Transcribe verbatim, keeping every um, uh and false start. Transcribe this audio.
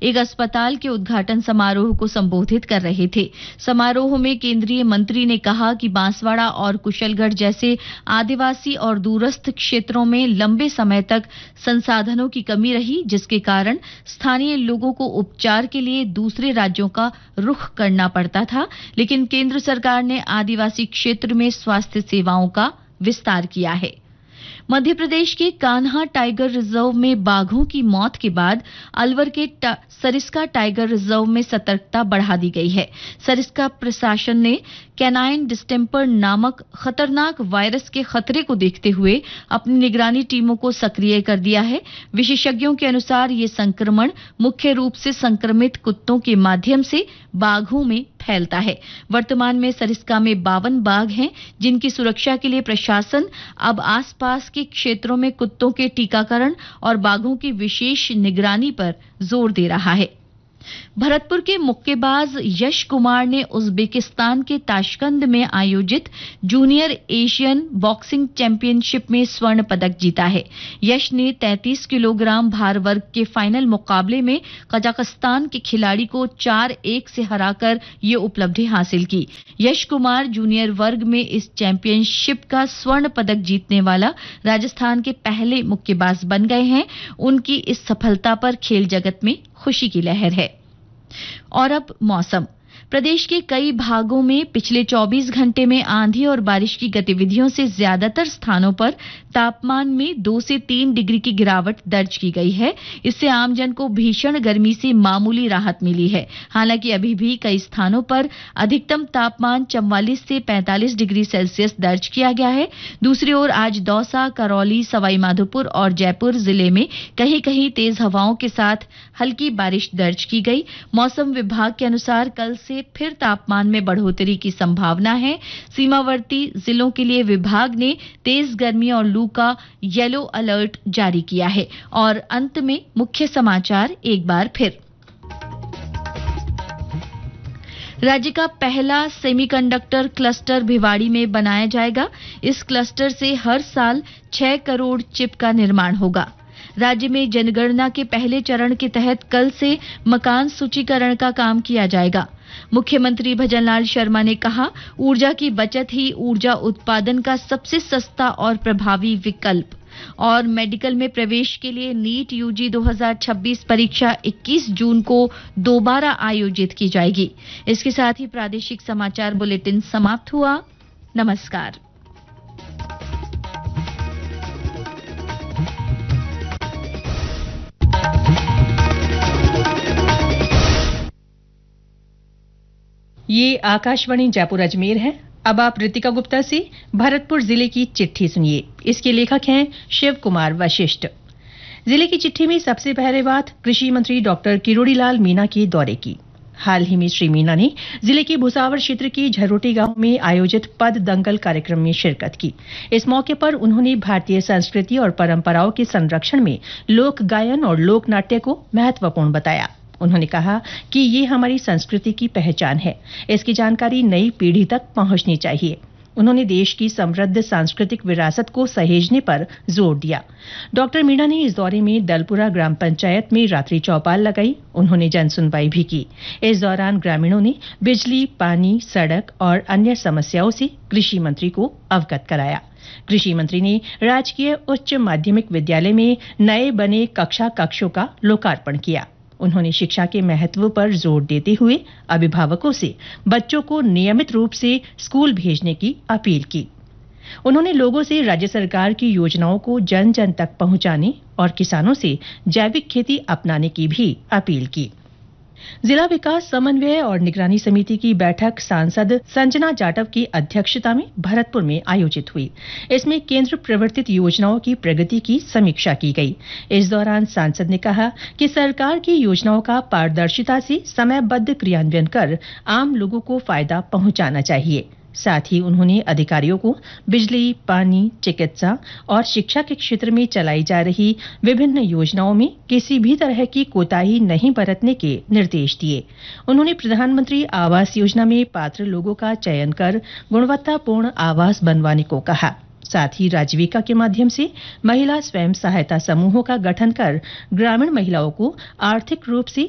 एक अस्पताल के उद्घाटन समारोह को संबोधित कर रहे थे। समारोह में केंद्रीय मंत्री ने कहा कि बांसवाड़ा और कुशलगढ़ जैसे आदिवासी और दूरस्थ क्षेत्रों में लंबे समय तक संसाधनों की कमी रही, जिसके कारण स्थानीय लोगों को उपचार के लिए दूसरे राज्यों का रुख करना पड़ता था। लेकिन केंद्र सरकार ने आदिवासी क्षेत्र में स्वास्थ्य सेवाओं का विस्तार किया है। मध्य प्रदेश के कान्हा टाइगर रिजर्व में बाघों की मौत के बाद अलवर के सरिस्का टाइगर रिजर्व में सतर्कता बढ़ा दी गई है। सरिस्का प्रशासन ने कैनाइन डिस्टेंपर नामक खतरनाक वायरस के खतरे को देखते हुए अपनी निगरानी टीमों को सक्रिय कर दिया है। विशेषज्ञों के अनुसार ये संक्रमण मुख्य रूप से संक्रमित कुत्तों के माध्यम से बाघों में फैलता है। वर्तमान में सरिस्का में बावन बाघ हैं, जिनकी सुरक्षा के लिए प्रशासन अब आसपास के क्षेत्रों में कुत्तों के टीकाकरण और बाघों की विशेष निगरानी पर जोर दे रहा है। भरतपुर के मुक्केबाज यश कुमार ने उज्बेकिस्तान के ताशकंद में आयोजित जूनियर एशियन बॉक्सिंग चैंपियनशिप में स्वर्ण पदक जीता है। यश ने तैंतीस किलोग्राम भार वर्ग के फाइनल मुकाबले में कजाकिस्तान के खिलाड़ी को चार एक से हराकर ये उपलब्धि हासिल की। यश कुमार जूनियर वर्ग में इस चैंपियनशिप का स्वर्ण पदक जीतने वाला राजस्थान के पहले मुक्केबाज बन गए हैं। उनकी इस सफलता पर खेल जगत में खुशी की लहर है। और अब मौसम। प्रदेश के कई भागों में पिछले चौबीस घंटे में आंधी और बारिश की गतिविधियों से ज्यादातर स्थानों पर तापमान में दो से तीन डिग्री की गिरावट दर्ज की गई है। इससे आमजन को भीषण गर्मी से मामूली राहत मिली है। हालांकि अभी भी कई स्थानों पर अधिकतम तापमान चौवालीस से पैंतालीस डिग्री सेल्सियस दर्ज किया गया है। दूसरी ओर आज दौसा, करौली, सवाईमाधोपुर और जयपुर जिले में कहीं कहीं तेज हवाओं के साथ हल्की बारिश दर्ज की गई। मौसम विभाग के अनुसार कल से फिर तापमान में बढ़ोतरी की संभावना है। सीमावर्ती जिलों के लिए विभाग ने तेज गर्मी और लू का येलो अलर्ट जारी किया है। और अंत में मुख्य समाचार एक बार फिर। राज्य का पहला सेमीकंडक्टर क्लस्टर भिवाड़ी में बनाया जाएगा। इस क्लस्टर से हर साल छह करोड़ चिप का निर्माण होगा। राज्य में जनगणना के पहले चरण के तहत कल से मकान सूचीकरण का काम किया जाएगा। मुख्यमंत्री भजनलाल शर्मा ने कहा, ऊर्जा की बचत ही ऊर्जा उत्पादन का सबसे सस्ता और प्रभावी विकल्प। और मेडिकल में प्रवेश के लिए नीट यूजी दो हज़ार छब्बीस परीक्षा इक्कीस जून को दोबारा आयोजित की जाएगी। इसके साथ ही प्रादेशिक समाचार बुलेटिन समाप्त हुआ। नमस्कार। ये आकाशवाणी जयपुर अजमेर है। अब आप रितिका गुप्ता से भरतपुर जिले की चिट्ठी सुनिए। इसके लेखक हैं शिव कुमार वशिष्ठ। जिले की चिट्ठी में सबसे पहले बात कृषि मंत्री डॉक्टर किरोड़ीलाल मीणा के दौरे की। हाल ही में श्री मीणा ने जिले के भुसावर क्षेत्र के झरोटी गांव में आयोजित पद दंगल कार्यक्रम में शिरकत की। इस मौके पर उन्होंने भारतीय संस्कृति और परंपराओं के संरक्षण में लोक गायन और लोक नाट्य को महत्वपूर्ण बताया। उन्होंने कहा कि ये हमारी संस्कृति की पहचान है। इसकी जानकारी नई पीढ़ी तक पहुंचनी चाहिए। उन्होंने देश की समृद्ध सांस्कृतिक विरासत को सहेजने पर जोर दिया। डॉक्टर मीणा ने इस दौरे में दलपुरा ग्राम पंचायत में रात्रि चौपाल लगाई। उन्होंने जनसुनवाई भी की। इस दौरान ग्रामीणों ने बिजली, पानी, सड़क और अन्य समस्याओं से कृषि मंत्री को अवगत कराया। कृषि मंत्री ने राजकीय उच्च माध्यमिक विद्यालय में नए बने कक्षा कक्षों का लोकार्पण किया। उन्होंने शिक्षा के महत्व पर जोर देते हुए अभिभावकों से बच्चों को नियमित रूप से स्कूल भेजने की अपील की। उन्होंने लोगों से राज्य सरकार की योजनाओं को जन जन तक पहुंचाने और किसानों से जैविक खेती अपनाने की भी अपील की। जिला विकास समन्वय और निगरानी समिति की बैठक सांसद संजना जाटव की अध्यक्षता में भरतपुर में आयोजित हुई। इसमें केंद्र प्रवर्तित योजनाओं की प्रगति की समीक्षा की गई। इस दौरान सांसद ने कहा कि सरकार की योजनाओं का पारदर्शिता से समयबद्ध क्रियान्वयन कर आम लोगों को फायदा पहुंचाना चाहिए। साथ ही उन्होंने अधिकारियों को बिजली, पानी, चिकित्सा और शिक्षा के क्षेत्र में चलाई जा रही विभिन्न योजनाओं में किसी भी तरह की कोताही नहीं बरतने के निर्देश दिए। उन्होंने प्रधानमंत्री आवास योजना में पात्र लोगों का चयन कर गुणवत्तापूर्ण आवास बनवाने को कहा। साथ ही राजीविका के माध्यम से महिला स्वयं सहायता समूहों का गठन कर ग्रामीण महिलाओं को आर्थिक रूप से